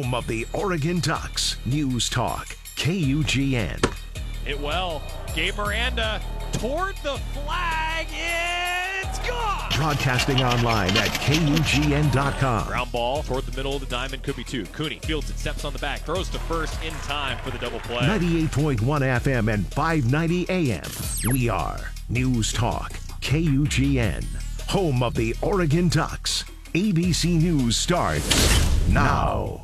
home of the Oregon Ducks. News Talk, KUGN. Hit well. Gabe Miranda toward the flag. It's gone. Broadcasting online at KUGN.com. Ground ball toward the middle of the diamond. Could be two. Cooney fields it, steps on the back, throws to first in time for the double play. 98.1 FM and 590 AM. We are News Talk, KUGN. Home of the Oregon Ducks. ABC News starts now.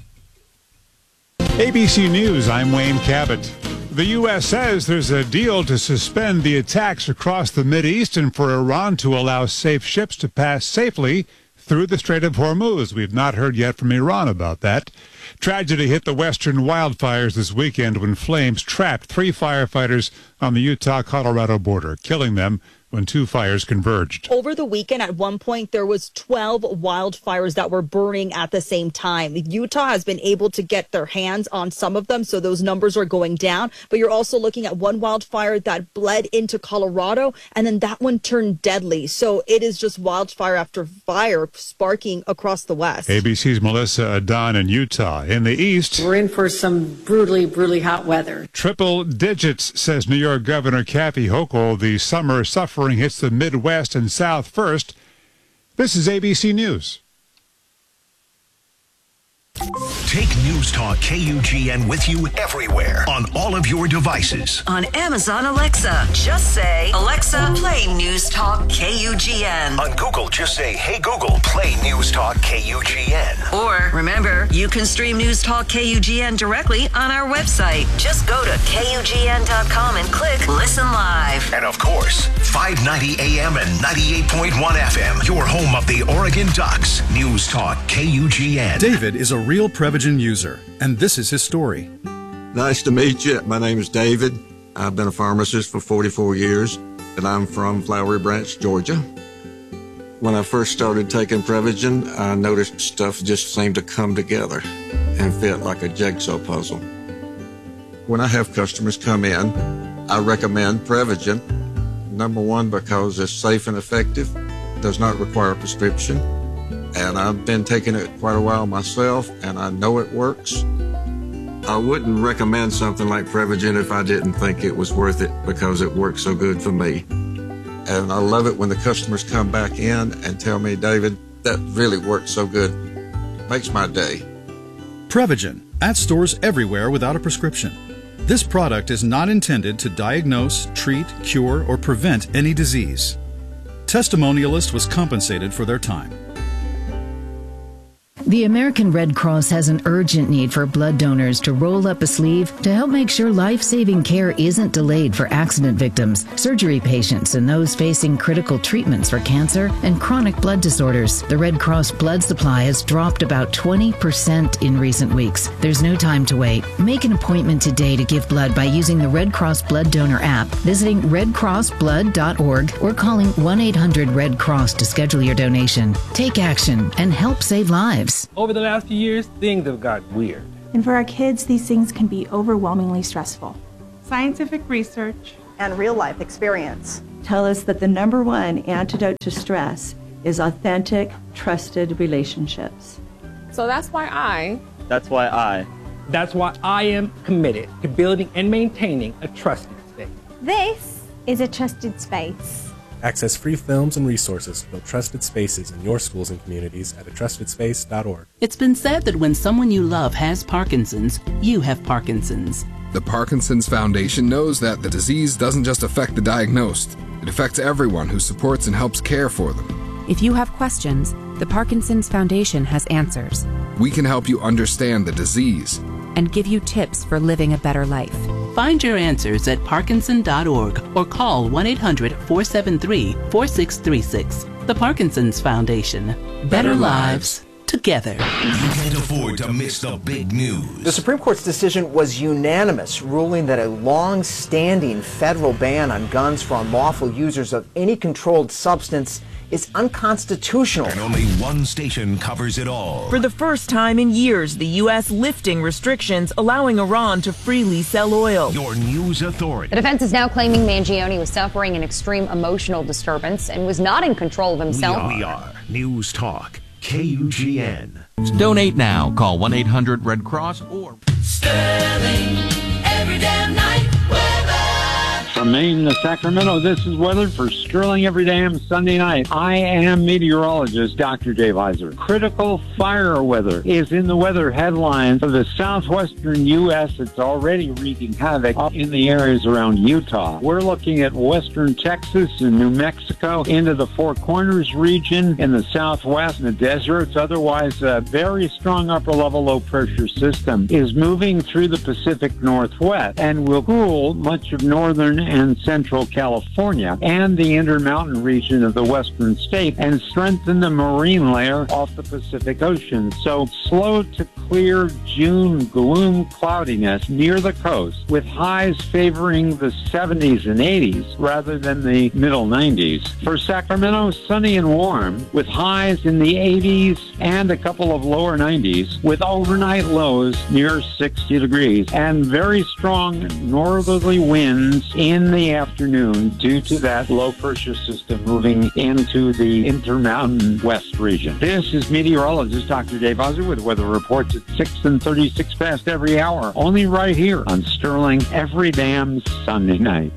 ABC News, I'm Wayne Cabot. The U.S. says there's a deal to suspend the attacks across the Mideast and for Iran to allow safe ships to pass safely through the Strait of Hormuz. We've not heard yet from Iran about that. Tragedy hit the western wildfires this weekend when flames trapped 3 firefighters on the Utah-Colorado border, killing them when 2 fires converged. Over the weekend, at one point, there was 12 wildfires that were burning at the same time. Utah has been able to get their hands on some of them, so those numbers are going down. But you're also looking at one wildfire that bled into Colorado, and then that one turned deadly. So it is just wildfire after fire sparking across the west. ABC's Melissa Adon in Utah. In the east, we're in for some brutally hot weather. Triple digits, says New York Governor Kathy Hochul. The summer suffering hits the Midwest and South first. This is ABC News. Take News Talk KUGN with you everywhere on all of your devices. On Amazon Alexa, just say, Alexa, play News Talk KUGN. On Google, just say, hey Google, play News Talk KUGN. Or, remember, you can stream News Talk KUGN directly on our website. Just go to KUGN.com and click Listen Live. And of course, 590 AM and 98.1 FM, your home of the Oregon Ducks. News Talk KUGN. David is a real Prevagen user, and this is his story. Nice to meet you. My name is David. I've been a pharmacist for 44 years, and I'm from Flowery Branch, Georgia. When I first started taking Prevagen, I noticed stuff just seemed to come together and fit like a jigsaw puzzle. When I have customers come in, I recommend Prevagen. Number one, because it's safe and effective, does not require a prescription. And I've been taking it quite a while myself, and I know it works. I wouldn't recommend something like Prevagen if I didn't think it was worth it because it works so good for me. And I love it when the customers come back in and tell me, David, that really works so good. Makes my day. Prevagen, at stores everywhere without a prescription. This product is not intended to diagnose, treat, cure, or prevent any disease. Testimonialist was compensated for their time. The American Red Cross has an urgent need for blood donors to roll up a sleeve to help make sure life-saving care isn't delayed for accident victims, surgery patients, and those facing critical treatments for cancer and chronic blood disorders. The Red Cross blood supply has dropped about 20% in recent weeks. There's no time to wait. Make an appointment today to give blood by using the Red Cross Blood Donor app, visiting redcrossblood.org, or calling 1-800-RED-CROSS to schedule your donation. Take action and help save lives. Over the last few years, things have got weird. And for our kids, these things can be overwhelmingly stressful. Scientific research and real-life experience tell us that the number one antidote to stress is authentic, trusted relationships. So that's why I am committed to building and maintaining a trusted space. This is a trusted space. Access free films and resources to build trusted spaces in your schools and communities at atrustedspace.org. It's been said that when someone you love has Parkinson's, you have Parkinson's. The Parkinson's Foundation knows that the disease doesn't just affect the diagnosed. It affects everyone who supports and helps care for them. If you have questions, the Parkinson's Foundation has answers. We can help you understand the disease and give you tips for living a better life. Find your answers at Parkinson.org or call 1-800-473-4636. The Parkinson's Foundation. Better lives together. You can't afford to miss the big news. The Supreme Court's decision was unanimous, ruling that a long-standing federal ban on guns for unlawful users of any controlled substance is unconstitutional. And only one station covers it all. For the first time in years, the U.S. lifting restrictions, allowing Iran to freely sell oil. Your news authority. The defense is now claiming Mangione was suffering an extreme emotional disturbance and was not in control of himself. We are News Talk, KUGN. Donate now. Call 1-800-RED-CROSS or Sterling every damn night weather. From Maine to Sacramento, this is weather for Sterling every damn Sunday night. I am meteorologist Dr. Dave Heiser. Critical fire weather is in the weather headlines of the southwestern U.S. It's already wreaking havoc up in the areas around Utah. We're looking at western Texas and New Mexico into the Four Corners region in the southwest and the deserts. Otherwise, a very strong upper-level low-pressure system is moving through the Pacific Northwest and will cool much of northern and central California and the Intermountain region of the western state and strengthen the marine layer off the Pacific Ocean. So slow to clear June gloom cloudiness near the coast with highs favoring the 70s and 80s rather than the middle 90s. For Sacramento, sunny and warm with highs in the 80s and a couple of lower 90s with overnight lows near 60 degrees and very strong northerly winds in the afternoon due to that low pressure system moving into the Intermountain West region. This is meteorologist Dr. Dave Heiser with weather reports at 6 and 36 past every hour, only right here on Sterling every damn Sunday night.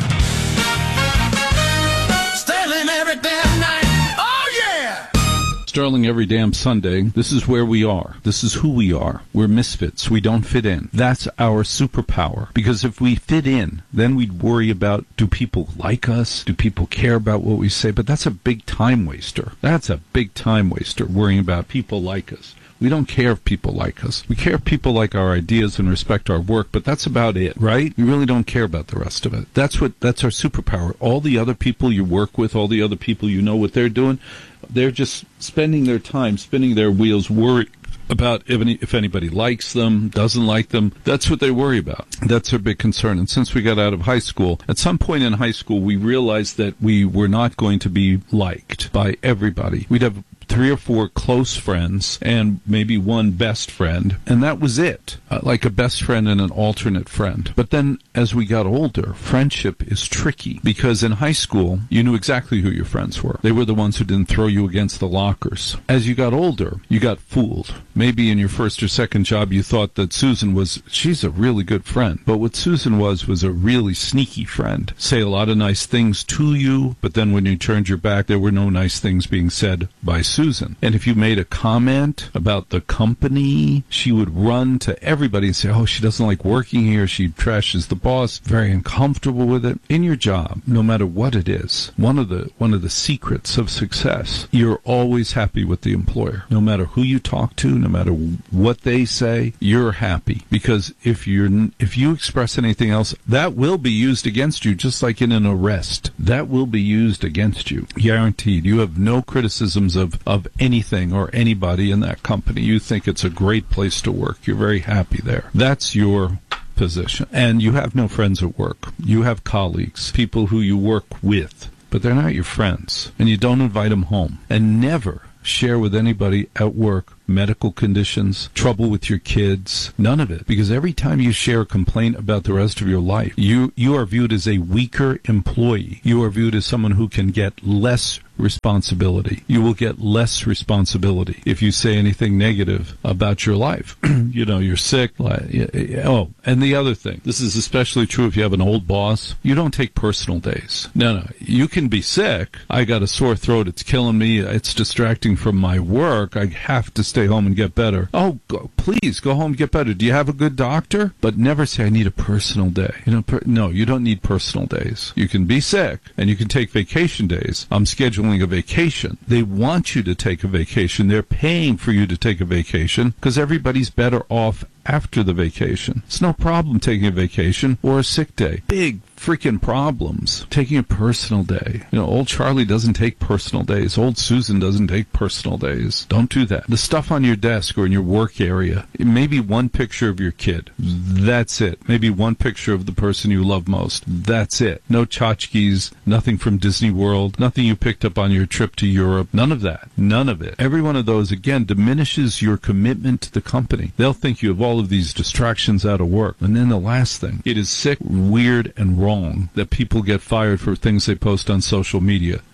Sterling every damn night. Oh, yeah! Sterling every damn Sunday. This is where we are. This is who we are. We're misfits. We don't fit in. That's our superpower. Because if we fit in, then we'd worry about, do people like us? Do people care about what we say? But that's a big time waster. That's a big time waster, worrying about people like us. We don't care if people like us. We care if people like our ideas and respect our work, but that's about it, right? We really don't care about the rest of it. That's our superpower. All the other people you work with, all the other people you know what they're doing, they're just spending their time, spinning their wheels, worried about if anybody likes them, doesn't like them. That's what they worry about. That's their big concern. And since we got out of high school, at some point in high school, we realized that we were not going to be liked by everybody. We'd have 3 or 4 close friends and maybe one best friend, and that was it, like a best friend and an alternate friend. But then as we got older, friendship is tricky because in high school, you knew exactly who your friends were. They were the ones who didn't throw you against the lockers. As you got older, you got fooled. Maybe in your first or second job, you thought that she's a really good friend. But what Susan was a really sneaky friend. Say a lot of nice things to you, but then when you turned your back, there were no nice things being said by Susan. And if you made a comment about the company, she would run to everybody and say, oh, she doesn't like working here. She trashes the boss. Very uncomfortable with it. In your job, no matter what it is, one of the secrets of success, you're always happy with the employer. No matter who you talk to, no matter what they say, you're happy. Because if you express anything else, that will be used against you, just like in an arrest. That will be used against you. Guaranteed. You have no criticisms of anything or anybody in that company. You think it's a great place to work. You're very happy there. That's your position. And you have no friends at work. You have colleagues, people who you work with, but they're not your friends. And you don't invite them home. And never share with anybody at work medical conditions, trouble with your kids, none of it. Because every time you share a complaint about the rest of your life, you are viewed as a weaker employee. You are viewed as someone who can get less responsibility. You will get less responsibility if you say anything negative about your life. You're sick. Oh, and the other thing, this is especially true if you have an old boss. You don't take personal days. No, you can be sick. I got a sore throat. It's killing me. It's distracting from my work. I have to stay home and get better. Oh, please go home and get better. Do you have a good doctor? But never say, I need a personal day. No, you don't need personal days. You can be sick and you can take vacation days. I'm scheduling a vacation. They want you to take a vacation. They're paying for you to take a vacation because everybody's better off after the vacation. It's no problem taking a vacation or a sick day. Big freaking problems taking a personal day. Old Charlie doesn't take personal days. Old Susan doesn't take personal days. Don't do that. The stuff on your desk or in your work area, maybe one picture of your kid. That's it. Maybe one picture of the person you love most. That's it. No tchotchkes, nothing from Disney World, nothing you picked up on your trip to Europe. None of that. None of it. Every one of those, again, diminishes your commitment to the company. They'll think you have all of these distractions out of work. And then the last thing, it is sick, weird, and wrong that people get fired for things they post on social media.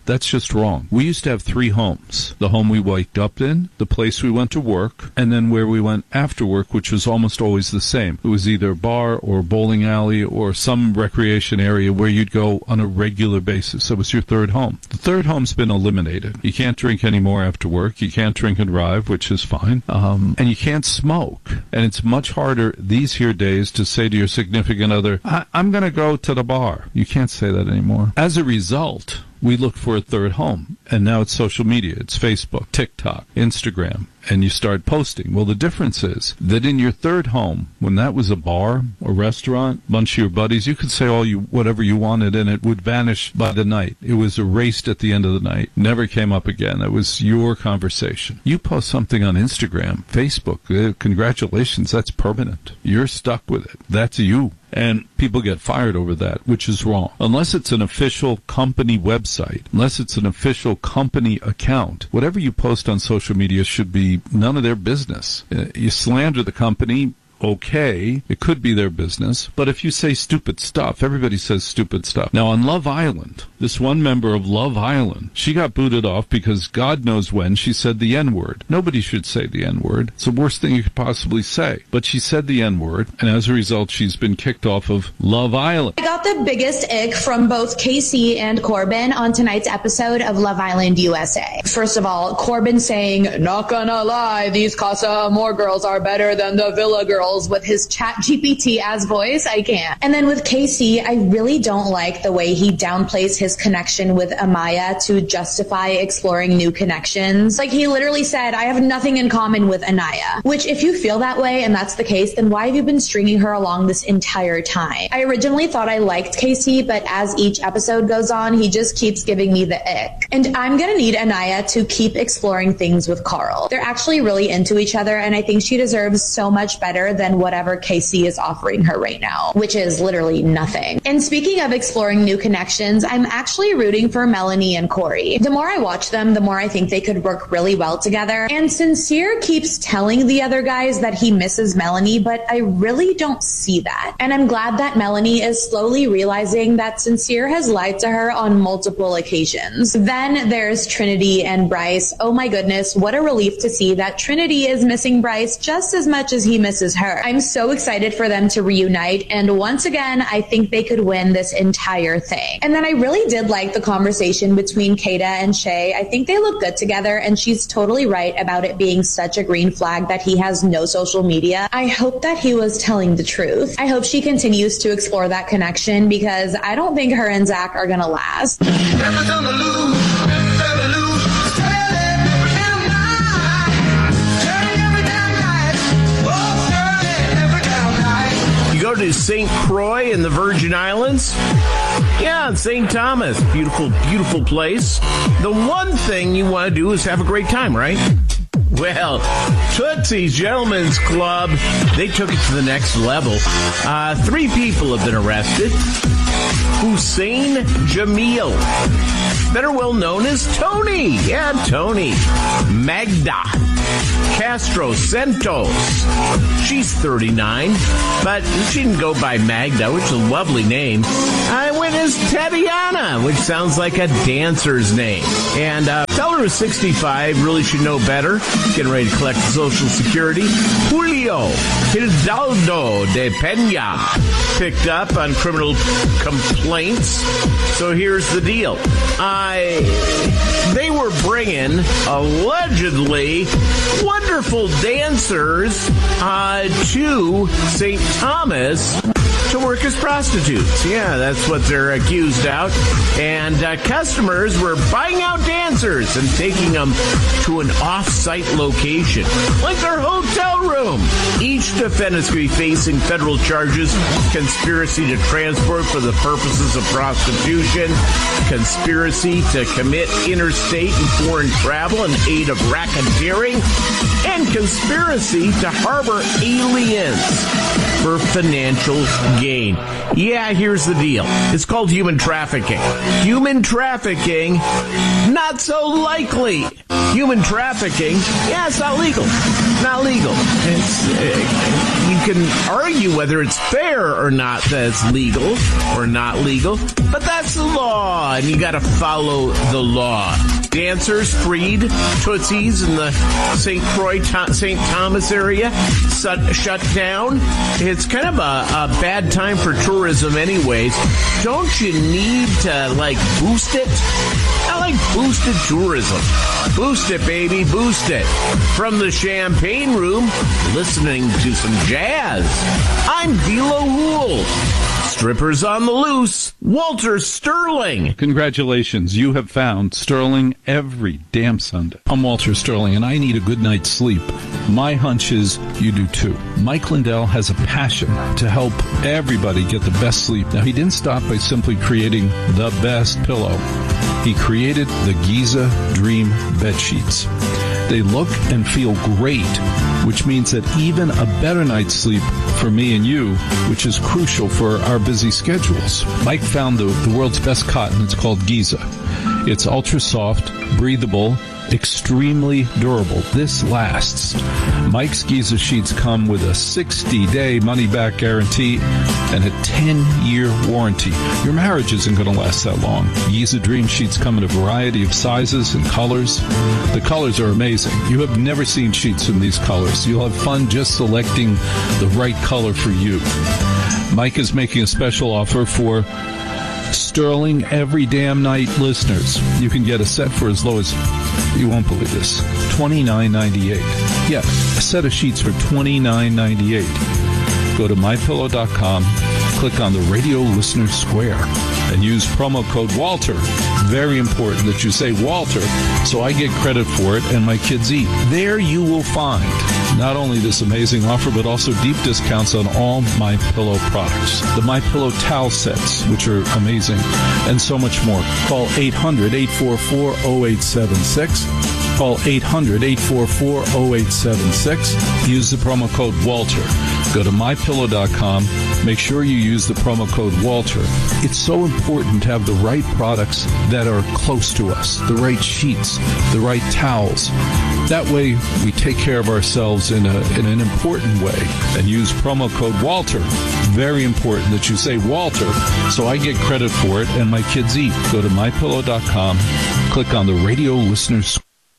That's just wrong. We used to have 3 homes. The home we waked up in, the place we went to work, and then where we went after work, which was almost always the same. It was either a bar or a bowling alley or some recreation area where you'd go on a regular basis. That was your third home. The third home's been eliminated. You can't drink anymore after work. You can't drink and drive, which is fine. And you can't smoke. And it's much harder these here days to say to your significant other, I'm going to go to the bar. You can't say that anymore. As a result, we look for a third home. And now it's social media. It's Facebook, TikTok, Instagram. And you start posting. Well, the difference is that in your third home, when that was a bar or restaurant, bunch of your buddies, you could say whatever you wanted, and it would vanish by the night. It was erased at the end of the night. Never came up again. That was your conversation. You post something on Instagram, Facebook, congratulations, that's permanent. You're stuck with it. That's you. And people get fired over that, which is wrong. Unless it's an official company website, unless it's an official company account, whatever you post on social media should be none of their business. You slander the company, okay, it could be their business, but if you say stupid stuff, everybody says stupid stuff. Now, on Love Island, this one member of Love Island, she got booted off because God knows when she said the N-word. Nobody should say the N-word. It's the worst thing you could possibly say. But she said the N-word, and as a result, she's been kicked off of Love Island. I got the biggest ick from both Casey and Corbin on tonight's episode of Love Island USA. First of all, Corbin saying, not gonna lie, these Casa Amor girls are better than the Villa girls, with his ChatGPT as voice. I can't. And then with Casey, I really don't like the way he downplays his connection with Amaya to justify exploring new connections. Like, he literally said, I have nothing in common with Anaya, which if you feel that way and that's the case, then why have you been stringing her along this entire time? I originally thought I liked Casey, but as each episode goes on, he just keeps giving me the ick. And I'm gonna need Anaya to keep exploring things with Carl. They're actually really into each other, and I think she deserves so much better than whatever Casey is offering her right now, which is literally nothing. And speaking of exploring new connections, I'm actually rooting for Melanie and Corey. The more I watch them, the more I think they could work really well together. And Sincere keeps telling the other guys that he misses Melanie, but I really don't see that. And I'm glad that Melanie is slowly realizing that Sincere has lied to her on multiple occasions. Then there's Trinity and Bryce. Oh my goodness, what a relief to see that Trinity is missing Bryce just as much as he misses her. I'm so excited for them to reunite, and once again, I think they could win this entire thing. And then I really did like the conversation between Kata and Shay. I think they look good together, and she's totally right about it being such a green flag that he has no social media. I hope that he was telling the truth. I hope she continues to explore that connection, because I don't think her and Zach are gonna last. Never gonna lose, never lose. Go to St. Croix in the Virgin Islands. Yeah, St. Thomas. Beautiful, beautiful place. The one thing you want to do is have a great time, right? Well, Tootsie's Gentlemen's Club, they took it to the next level. 3 people have been arrested. Hussein Jamil, better well known as Tony. Yeah, Tony. Magda Castro Santos. She's 39, but she didn't go by Magda, which is a lovely name. I went as Tatiana, which sounds like a dancer's name. And feller who's 65 really should know better. Getting ready to collect Social Security. Julio Hidalgo de Pena, picked up on criminal complaints. So here's the deal. They were bringing, allegedly, wonderful dancers to St. Thomas to work as prostitutes. Yeah, that's what they're accused of. And customers were buying out dancers and taking them to an off-site location, like their hotel room. Each defendant's going to be facing federal charges: conspiracy to transport for the purposes of prostitution, conspiracy to commit interstate and foreign travel in aid of racketeering, and conspiracy to harbor aliens for financial gain. Yeah, here's the deal. It's called human trafficking. Human trafficking, not so likely. Human trafficking, yeah, it's not legal. Not legal. You can argue whether it's fair or not that it's legal or not legal, but that's the law, and you got to follow the law. Dancers freed, Tootsies in the St. Croix, St. Thomas area shut down. It's kind of a bad time for tourism anyways. Don't you need to, boost it? I like boosted tourism. Boost it, baby, boost it. From the Champagne Room, listening to some jazz. I'm D'Lo Houle. Strippers on the loose, Walter Sterling. Congratulations, you have found Sterling every damn Sunday. I'm Walter Sterling, and I need a good night's sleep. My hunch is you do too. Mike Lindell has a passion to help everybody get the best sleep. Now, he didn't stop by simply creating the best pillow. He created the Giza Dream bed sheets. They look and feel great, which means that even a better night's sleep for me and you, which is crucial for our busy schedules. Mike found the world's best cotton. It's called Giza. It's ultra soft, breathable, extremely durable. This lasts. Mike's Giza sheets come with a 60-day money-back guarantee and a 10-year warranty. Your marriage isn't going to last that long. Giza Dream sheets come in a variety of sizes and colors. The colors are amazing. You have never seen sheets in these colors. You'll have fun just selecting the right color for you. Mike is making a special offer for Sterling Every Damn Night listeners. You can get a set for as low as, you won't believe this, $29.98. Yeah, a set of sheets for $29.98. Go to MyPillow.com, click on the Radio Listener Square, and use promo code Walter. Very important that you say Walter, so I get credit for it and my kids eat. There you will find not only this amazing offer, but also deep discounts on all MyPillow products. The MyPillow towel sets, which are amazing, and so much more. Call 800-844-0876. Call 800-844-0876. Use the promo code Walter. Go to MyPillow.com. Make sure you use the promo code Walter. It's so important to have the right products that are close to us, the right sheets, the right towels. That way, we take care of ourselves in an important way and use promo code Walter. Very important that you say Walter, so I get credit for it and my kids eat. Go to MyPillow.com, click on the Radio Listeners.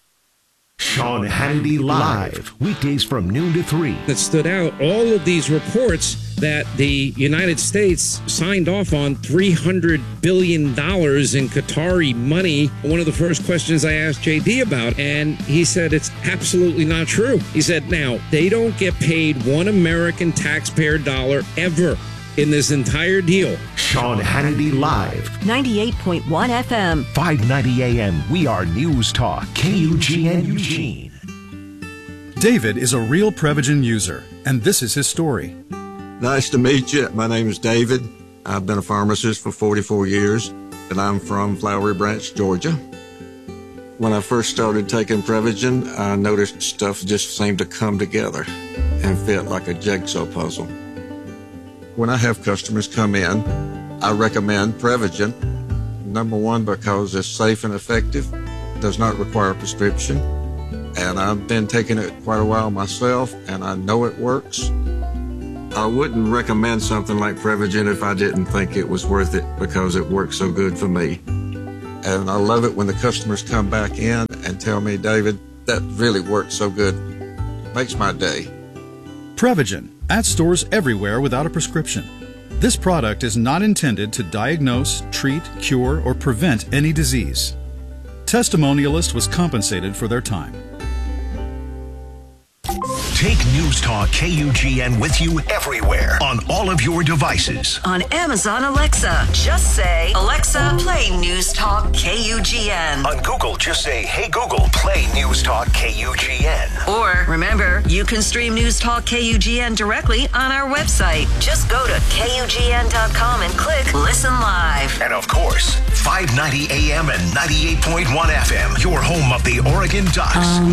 Sean Hannity Live, weekdays from noon to 3. That stood out, all of these reports that the United States signed off on $300 billion in Qatari money. One of the first questions I asked JD about, and he said it's absolutely not true. He said, now, they don't get paid one American taxpayer dollar ever in this entire deal. Sean Hannity Live. 98.1 FM. 590 AM. We are News Talk. KUGN Eugene. David is a real Prevagen user, and this is his story. Nice to meet you. My name is David. I've been a pharmacist for 44 years, and I'm from Flowery Branch, Georgia. When I first started taking Prevagen, I noticed stuff just seemed to come together and fit like a jigsaw puzzle. When I have customers come in, I recommend Prevagen. Number one, because it's safe and effective, does not require a prescription, and I've been taking it quite a while myself, and I know it works. I wouldn't recommend something like Prevagen if I didn't think it was worth it because it works so good for me. And I love it when the customers come back in and tell me, David, that really worked so good. It makes my day. Prevagen, at stores everywhere without a prescription. This product is not intended to diagnose, treat, cure, or prevent any disease. Testimonialist was compensated for their time. Take News Talk KUGN with you everywhere on all of your devices. On Amazon Alexa, just say, Alexa, play News Talk KUGN. On Google, just say, hey Google, play News Talk KUGN. Or, remember, you can stream News Talk KUGN directly on our website. Just go to KUGN.com and click Listen Live. And of course, 590 AM and 98.1 FM, your home of the Oregon Ducks.